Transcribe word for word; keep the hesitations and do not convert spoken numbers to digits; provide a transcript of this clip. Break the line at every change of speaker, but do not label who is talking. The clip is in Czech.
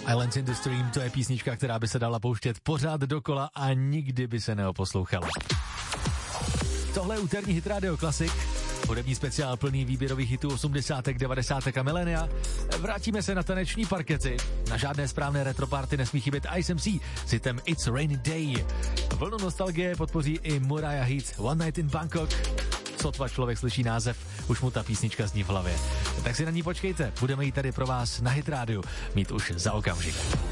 Islands in the Stream, to je písnička, která by se dala pouštět pořád dokola a nikdy by se neoposlouchala. Tohle je úterní Hit Radio Classic, hudební speciál plný výběrových hitů osmdesátek, devadesátek a milénia. Vrátíme se na taneční parkety. Na žádné správné retroparty nesmí chybět I S M C s hitem It's a Rainy Day. Vlnu nostalgie podpoří i Mariah Heat One Night in Bangkok. Sotva člověk slyší název, už mu ta písnička zní v hlavě. Tak si na ní počkejte, budeme ji tady pro vás na Hit Radio mít už za okamžik.